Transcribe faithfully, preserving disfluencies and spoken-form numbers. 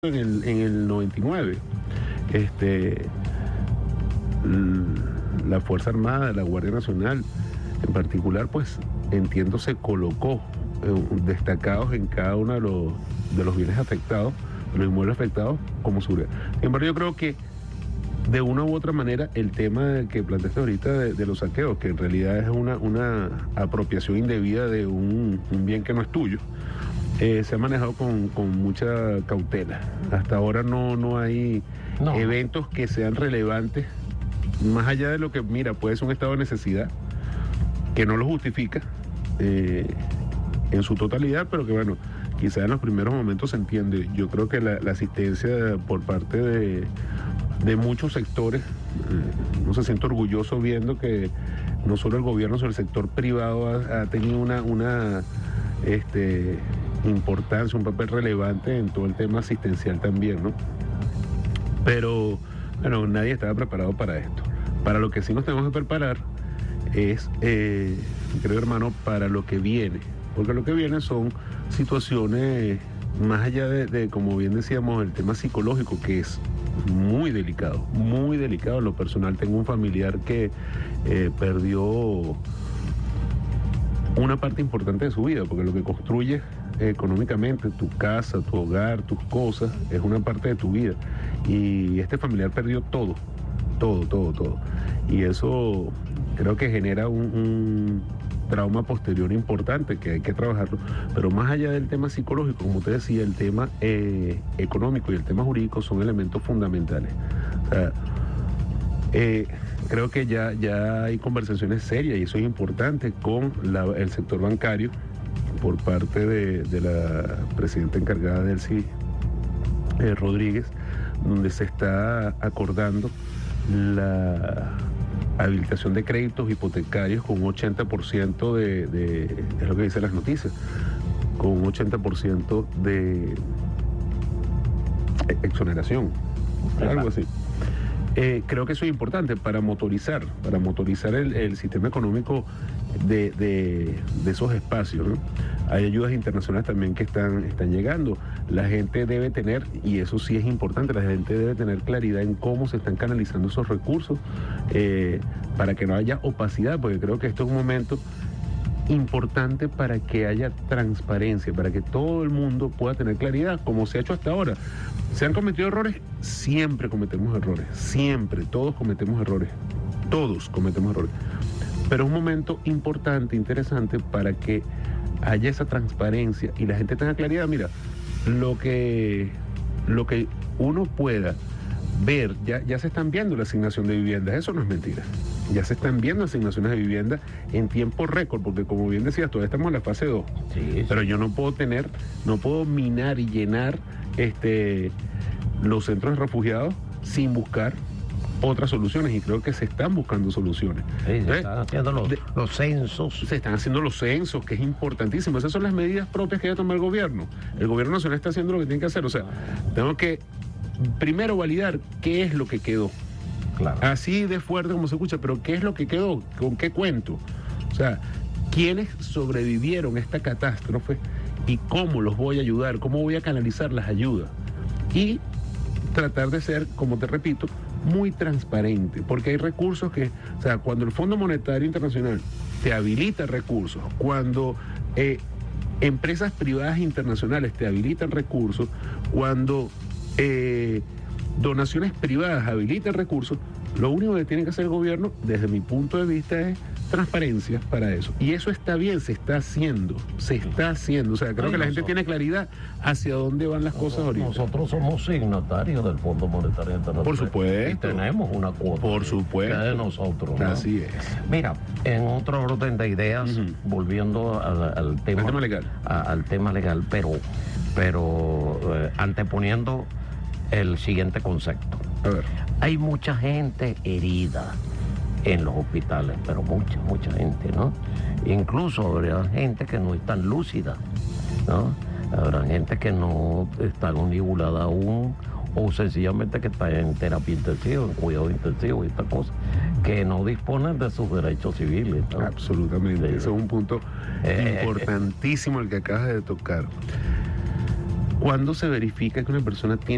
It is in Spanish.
en el, en el noventa y nueve. Este, la Fuerza Armada, la Guardia Nacional, en particular, pues entiendo se colocó eh, destacados en cada uno de los, de los bienes afectados, de los inmuebles afectados, como seguridad. Sin embargo, yo creo que de una u otra manera el tema que planteaste ahorita de, de los saqueos, que en realidad es una, una apropiación indebida de un, un bien que no es tuyo, Eh, se ha manejado con, con mucha cautela. Hasta ahora no, no hay no. eventos que sean relevantes, más allá de lo que, mira, puede ser un estado de necesidad, que no lo justifica eh, en su totalidad, pero que bueno, quizás en los primeros momentos se entiende. Yo creo que la, la asistencia por parte de, de muchos sectores, eh, uno se siente orgulloso viendo que no solo el gobierno, sino el sector privado ha, ha tenido una... una este, importancia, un papel relevante en todo el tema asistencial también, ¿no? Pero, bueno, nadie estaba preparado para esto. Para lo que sí nos tenemos que preparar es, eh, creo, hermano, para lo que viene. Porque lo que viene son situaciones, más allá de, de, como bien decíamos, el tema psicológico, que es muy delicado, muy delicado. En lo personal, tengo un familiar que eh, perdió una parte importante de su vida, porque lo que construye económicamente, tu casa, tu hogar, tus cosas, es una parte de tu vida. Y este familiar perdió todo, todo, todo, todo. Y eso creo que genera un, un trauma posterior importante que hay que trabajarlo. Pero más allá del tema psicológico, como te decía, el tema eh, económico y el tema jurídico son elementos fundamentales. O sea, eh, creo que ya, ya hay conversaciones serias, y eso es importante, con la, el sector bancario, por parte de, de la presidenta encargada del C I, eh, Rodríguez, donde se está acordando la habilitación de créditos hipotecarios con un ochenta por ciento de, de, es lo que dicen las noticias, con un ochenta por ciento de exoneración, algo así. Eh, creo que eso es importante para motorizar, para motorizar el, el sistema económico de, de, de esos espacios, ¿no? Hay ayudas internacionales también que están, están llegando. La gente debe tener, y eso sí es importante, la gente debe tener claridad en cómo se están canalizando esos recursos eh, para que no haya opacidad, porque creo que esto es un momento importante para que haya transparencia, para que todo el mundo pueda tener claridad, como se ha hecho hasta ahora. ¿Se han cometido errores? Siempre cometemos errores, siempre, todos cometemos errores, todos cometemos errores. Pero es un momento importante, interesante, para que haya esa transparencia y la gente tenga claridad. Mira, lo que, lo que uno pueda ver, ya, ya se están viendo la asignación de viviendas, eso no es mentira. Ya se están viendo asignaciones de vivienda en tiempo récord, porque como bien decías, todavía estamos en la fase dos. Sí, sí. Pero yo no puedo tener, no puedo minar y llenar este, los centros de refugiados sin buscar otras soluciones, y creo que se están buscando soluciones. Sí, se Entonces, están haciendo los, de, los censos. Se están haciendo los censos, que es importantísimo. Esas son las medidas propias que debe tomar el gobierno. El gobierno nacional está haciendo lo que tiene que hacer. O sea, tengo que primero validar qué es lo que quedó. Claro. Así de fuerte como se escucha, pero ¿qué es lo que quedó? ¿Con qué cuento? O sea, ¿quiénes sobrevivieron a esta catástrofe y cómo los voy a ayudar? ¿Cómo voy a canalizar las ayudas? Y tratar de ser, como te repito, muy transparente, porque hay recursos que, o sea, cuando el Fondo Monetario Internacional te habilita recursos, cuando eh, empresas privadas internacionales te habilitan recursos, cuando eh, donaciones privadas habilitan recursos, lo único que tiene que hacer el gobierno, desde mi punto de vista, es transparencia para eso. Y eso está bien, se está haciendo, se está haciendo. O sea, creo Ay, que la nosotros, gente tiene claridad hacia dónde van las nosotros, cosas ahorita. Nosotros somos signatarios del Fondo Monetario Internacional. Por supuesto. Y tenemos una cuota. Por supuesto. Que de nosotros, ¿no? Así es. Mira, en otro orden de ideas, uh-huh. volviendo al, al, tema, al tema legal, a, al tema legal, pero, pero eh, anteponiendo el siguiente concepto. A ver. Hay mucha gente herida en los hospitales, pero mucha, mucha gente, ¿no? Incluso habrá gente que no es tan lúcida, ¿no? Habrá gente que no está condigulada aún, o sencillamente que está en terapia intensiva, en cuidado intensivo y esta cosa, que no disponen de sus derechos civiles, ¿no? Absolutamente, sí. Ese es un punto eh, importantísimo el que acabas de tocar. ¿Cuándo se verifica que una persona tiene